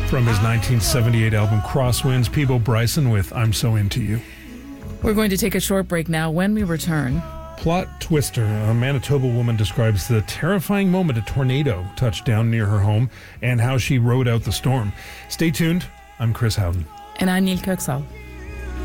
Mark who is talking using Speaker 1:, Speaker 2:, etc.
Speaker 1: From his 1978 album Crosswinds, Peabo Bryson with I'm So Into You.
Speaker 2: We're going to take a short break now. When we return,
Speaker 1: Plot twister. A Manitoba woman describes the terrifying moment a tornado touched down near her home and how she rode out the storm. Stay tuned. I'm Chris Howden.
Speaker 2: and I'm Neil Kirksall.